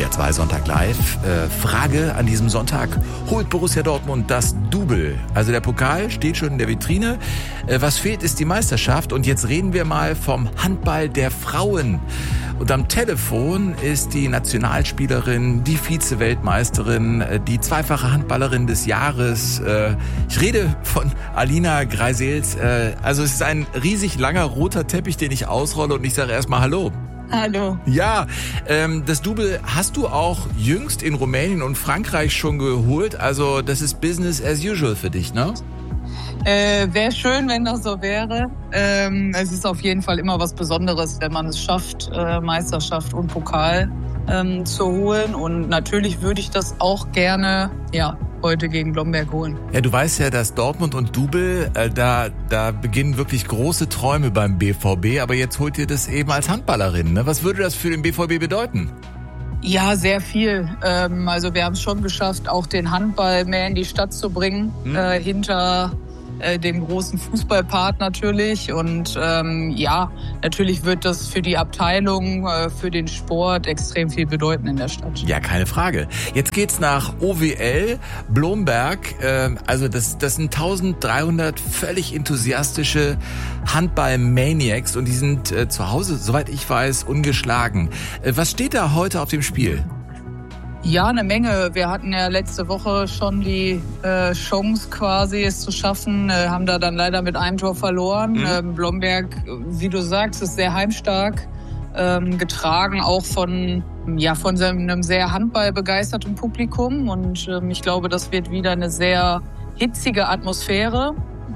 SWR 2 Sonntag live. Frage an diesem Sonntag. Holt Borussia Dortmund das Double? Also der Pokal steht schon in der Vitrine. Was fehlt, ist die Meisterschaft. Und jetzt reden wir mal vom Handball der Frauen. Und am Telefon ist die Nationalspielerin, die Vize-Weltmeisterin, die zweifache Handballerin des Jahres. Ich rede von Alina Greisels. Also es ist ein riesig langer roter Teppich, den ich ausrolle, und ich sage erstmal Hallo. Hallo. Ja, das Double hast du auch jüngst in Rumänien und Frankreich schon geholt. Also das ist Business as usual für dich, ne? Wäre schön, wenn das so wäre. Es ist auf jeden Fall immer was Besonderes, wenn man es schafft, Meisterschaft und Pokal zu holen. Und natürlich würde ich das auch gerne, heute gegen Blomberg holen. Ja, du weißt ja, dass Dortmund und Double, da beginnen wirklich große Träume beim BVB. Aber jetzt holt ihr das eben als Handballerin, ne? Was würde das für den BVB bedeuten? Ja, sehr viel. Also wir haben es schon geschafft, auch den Handball mehr in die Stadt zu bringen, hinter dem großen Fußballpart natürlich. Und natürlich wird das für die Abteilung, für den Sport extrem viel bedeuten in der Stadt. Ja, keine Frage. Jetzt geht's nach OWL, Blomberg. Also das sind 1300 völlig enthusiastische Handball-Maniacs und die sind zu Hause, soweit ich weiß, ungeschlagen. Was steht da heute auf dem Spiel? Ja, eine Menge. Wir hatten ja letzte Woche schon die Chance quasi, es zu schaffen, haben da dann leider mit einem Tor verloren. Blomberg, wie du sagst, ist sehr heimstark, getragen auch von einem sehr handballbegeisterten Publikum. Und ich glaube, das wird wieder eine sehr hitzige Atmosphäre.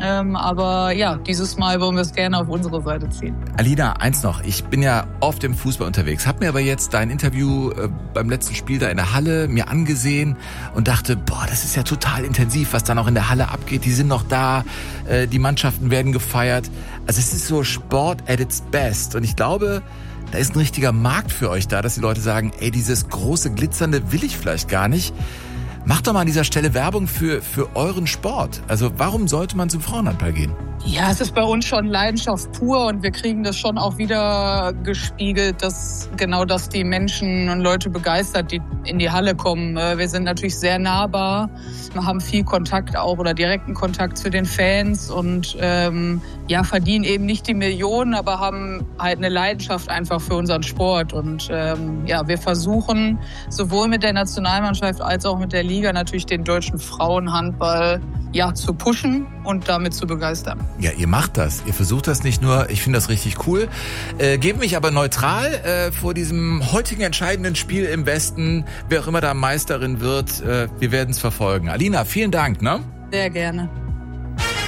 Aber dieses Mal wollen wir es gerne auf unsere Seite ziehen. Alina, eins noch. Ich bin ja oft im Fußball unterwegs, hab mir aber jetzt dein Interview beim letzten Spiel da in der Halle mir angesehen und dachte, das ist ja total intensiv, was da noch in der Halle abgeht. Die sind noch da, die Mannschaften werden gefeiert. Also es ist so Sport at its best. Und ich glaube, da ist ein richtiger Markt für euch da, dass die Leute sagen, dieses große Glitzernde will ich vielleicht gar nicht. Macht doch mal an dieser Stelle Werbung für euren Sport. Also warum sollte man zum Frauenhandball gehen? Ja, es ist bei uns schon Leidenschaft pur und wir kriegen das schon auch wieder gespiegelt, dass die Menschen und Leute begeistert, die in die Halle kommen. Wir sind natürlich sehr nahbar, haben viel Kontakt auch oder direkten Kontakt zu den Fans und verdienen eben nicht die Millionen, aber haben halt eine Leidenschaft einfach für unseren Sport. Und wir versuchen sowohl mit der Nationalmannschaft als auch mit der Liga natürlich den deutschen Frauenhandball zu pushen und damit zu begeistern. Ja, ihr macht das. Ihr versucht das nicht nur. Ich finde das richtig cool. Gebe mich aber neutral vor diesem heutigen entscheidenden Spiel im Westen. Wer auch immer da Meisterin wird, wir werden es verfolgen. Alina, vielen Dank, ne? Sehr gerne.